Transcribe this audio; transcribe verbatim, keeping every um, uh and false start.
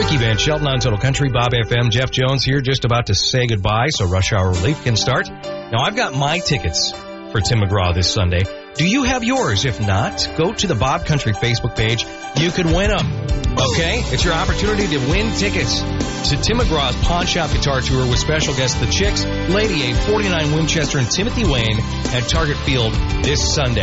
Ricky Van Shelton on Total Country, Bob F M. Jeff Jones here, just about to say goodbye, so Rush Hour Relief can start. Now, I've got my tickets for Tim McGraw this Sunday. Do you have yours? If not, go to the Bob Country Facebook page. You could win them. Okay? It's your opportunity to win tickets to Tim McGraw's Pawn Shop Guitar Tour with special guests The Chicks, Lady A, forty-nine Winchester, and Timothy Wayne at Target Field this Sunday.